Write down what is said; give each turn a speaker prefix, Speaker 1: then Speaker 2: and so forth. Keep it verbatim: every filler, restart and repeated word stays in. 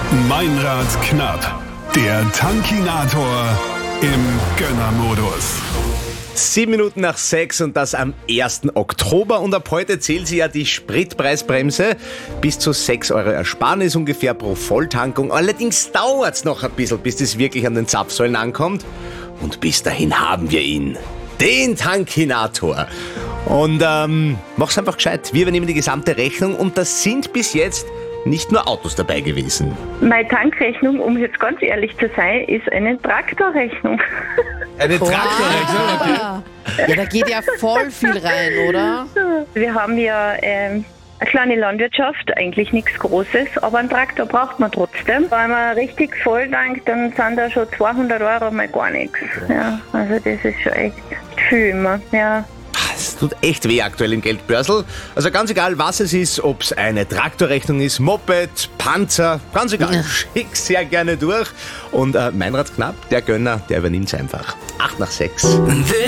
Speaker 1: Meinrad knapp. Der Tankinator im Gönnermodus.
Speaker 2: Sieben Minuten nach sechs und das am ersten Oktober. Und ab heute zählt sie ja die Spritpreisbremse. Bis zu sechs Euro Ersparnis ungefähr pro Volltankung. Allerdings dauert es noch ein bisschen, bis das wirklich an den Zapfsäulen ankommt. Und bis dahin haben wir ihn. Den Tankinator. Und ähm, mach's einfach gescheit. Wir übernehmen die gesamte Rechnung und das sind bis jetzt nicht nur Autos dabei gewesen.
Speaker 3: Meine Tankrechnung, um jetzt ganz ehrlich zu sein, ist eine Traktorrechnung.
Speaker 2: Eine Traktorrechnung, okay.
Speaker 4: Ja, da geht ja voll viel rein, oder?
Speaker 3: Wir haben ja ähm, eine kleine Landwirtschaft, eigentlich nichts Großes, aber einen Traktor braucht man trotzdem. Wenn man richtig voll tankt, dann sind da schon zweihundert Euro mal gar nichts. Ja, also das ist schon echt viel immer, ja.
Speaker 2: Es tut echt weh aktuell im Geldbörsel. Also ganz egal, was es ist, ob es eine Traktorrechnung ist, Moped, Panzer, ganz egal,
Speaker 4: Ja.
Speaker 2: schick sehr gerne durch. Und äh, Meinrad knapp, der Gönner, der übernimmt es einfach. Acht nach sechs.